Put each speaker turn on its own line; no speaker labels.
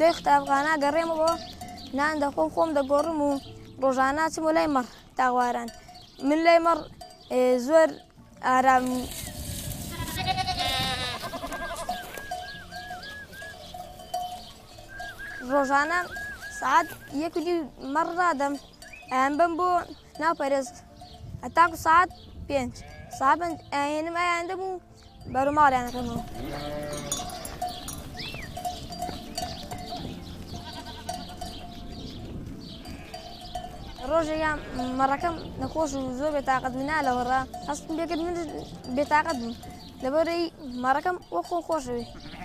دوی قوتابخانە گەڕێمەوە نان دەخۆم خۆم دەگۆڕم و ڕۆژانە چم لای مەڕ تاواران من لای مەڕ زۆر ئارام ڕۆژانە سعات 1 مەڕ ڕادەم ئەیان بم بۆ ناو پەرێز هەتاکو سعات 5 ساعت ئەێنم ئایان دەبوو بەرەو ماڵیانەکەمەوە. ڕۆژێکیان مەڕەکەم نەخۆش و زۆر بێتاقەت بوونا لەوەڕا هەستم پێکرد من بێتاقەت بووم لەبەرەوەی مەڕەکەم وەک خۆم خۆشەوێ.